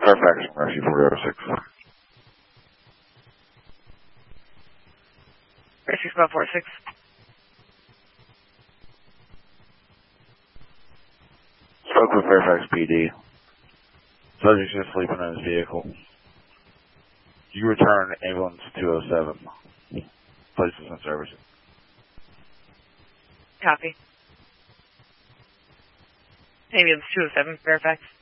Fairfax Mercy 406. Mercy spot 46. Spoke with Fairfax PD. Subject is sleeping in his vehicle. You return ambulance 207. Places in service. Copy. Ambulance 207, Fairfax.